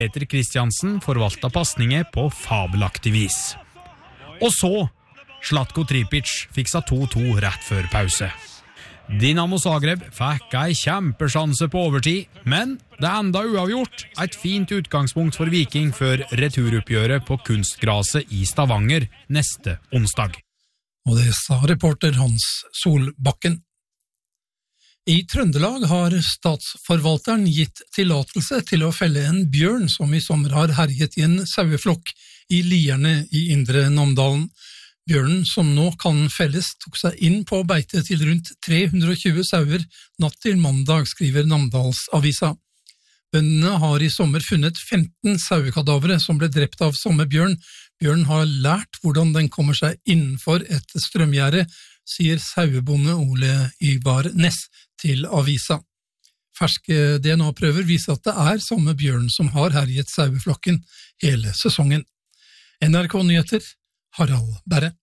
Peter Kristiansen forvalta passninger på fabelaktig vis. Og så, Zlatko Tripic fiksa 2-2 rett før pause. Dinamo Zagreb fikk ei kjempesjanse på overtid, men det enda uavgjort et fint utgangspunkt for Viking før returoppgjøret på kunstgraset i Stavanger neste onsdag. Og det sa reporter Hans Solbakken. I Trøndelag har statsforvalteren gitt tillatelse til å felle en bjørn som i sommer har herjet i en saueflokk i Lierne i Indre Namdalen. Bjørnen som nå kan felles tok seg inn på beite til rundt 320 sauer natt til mandag, skriver Namdalsavisa. Bøndene har i sommer funnet 15 sauekadavere som ble drept av samme bjørn. Bjørnen har lært hvordan den kommer seg innenfor et strømgjerde, sier sauebonde Ole Ivar Ness til avisa. Ferske DNA-prøver viser at det er samme bjørn som har herjet saueflokken hele sesongen. NRK Nyheter, Harald Berre.